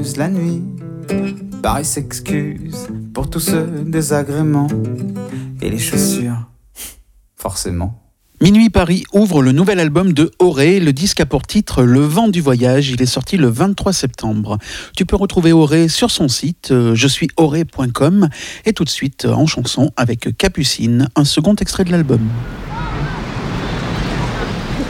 s'amuse la nuit. Paris s'excuse pour tout ce désagrément. Et les chaussures, forcément. Minuit Paris ouvre le nouvel album de Auré. Le disque a pour titre Le vent du voyage. Il est sorti le 23 septembre. Tu peux retrouver Auré sur son site je suis auré.com et tout de suite en chanson avec Capucine, un second extrait de l'album.